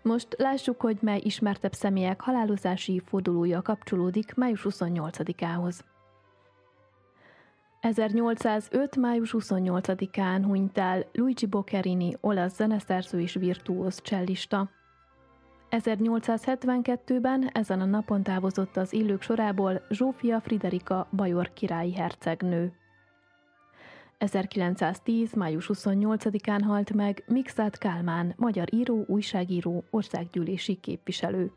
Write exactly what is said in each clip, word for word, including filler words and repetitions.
Most lássuk, hogy mely ismertebb személyek halálozási évfordulója kapcsolódik május huszonnyolcadikához. ezernyolcszázöt. május huszonnyolcadikán hunyt el Luigi Boccherini, olasz zeneszerző és virtuóz csellista. ezernyolcszázhetvenkettőben ezen a napon távozott az élők sorából Zsófia Friderika bajor királyi hercegnő. ezerkilencszáztíz. május huszonnyolcadikán halt meg Mikszáth Kálmán, magyar író, újságíró, országgyűlési képviselő.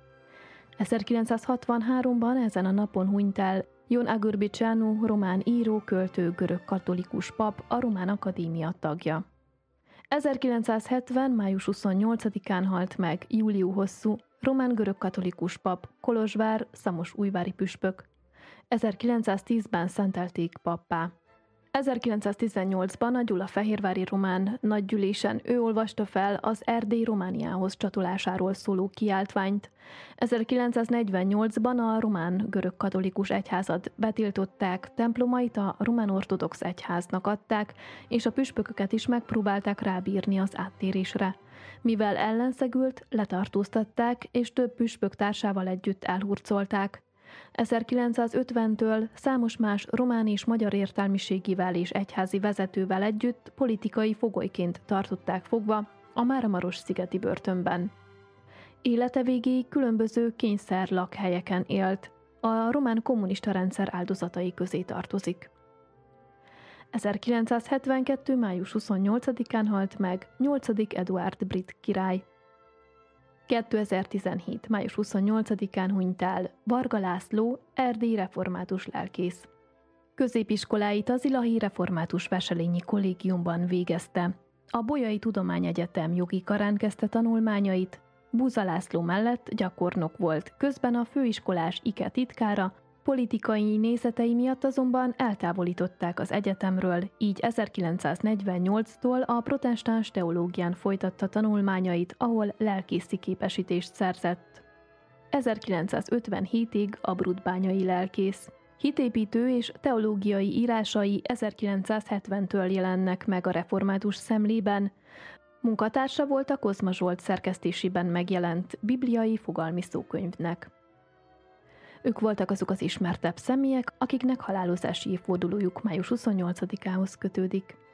ezerkilencszázhatvanháromban ezen a napon hunyt el Ion Agurbiceanu, román író, költő, görög katolikus pap, a Román Akadémia tagja. ezerkilencszázhetven. május huszonnyolcadikán halt meg Júliu Hosszú, román görög katolikus pap, Kolozsvár, szamosújvári püspök. ezerkilencszáztízben szentelték pappá. ezerkilencszáztizennyolcban a Gyulafehérvári Román Nagygyűlésen ő olvasta fel az Erdély Romániához csatolásáról szóló kiáltványt. ezerkilencszáznegyvennyolcban a román görög katolikus egyházat betiltották, templomait a román ortodox egyháznak adták, és a püspököket is megpróbálták rábírni az áttérésre. Mivel ellenszegült, letartóztatták, és több püspök társával együtt elhurcolták. ezerkilencszázötventől számos más román és magyar értelmiségivel és egyházi vezetővel együtt politikai fogolyként tartották fogva a Máramaros-szigeti börtönben. Élete végéig különböző kényszer lakhelyeken élt, a román kommunista rendszer áldozatai közé tartozik. ezerkilencszázhetvenkettő. május huszonnyolcadikán halt meg nyolcadik Eduárd brit király. kétezer-tizenhét. május huszonnyolcadikán hunyt el Varga László, erdélyi református lelkész. Középiskoláit az Illahi Református Veselényi Kollégiumban végezte. A Bolyai Tudományegyetem jogi karán kezdte tanulmányait, Búza László mellett gyakornok volt, közben a főiskolás ike titkára, politikai nézetei miatt azonban eltávolították az egyetemről, így ezerkilencszáznegyvennyolctól a protestáns teológián folytatta tanulmányait, ahol lelkészi képesítést szerzett. ezerkilencszázötvenhétig abrudbányai lelkész. Hitépítő és teológiai írásai ezerkilencszázhetventől jelennek meg a Református Szemlében. Munkatársa volt a Kozma Zsolt szerkesztésében megjelent bibliai fogalmi szókönyvnek. Ők voltak azok az ismertebb személyek, akiknek halálozási évfordulójuk május huszonnyolcadikához kötődik.